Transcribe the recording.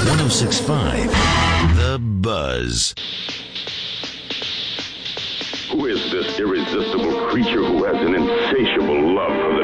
106.5 The Buzz. Who is this irresistible creature who has an insatiable love for the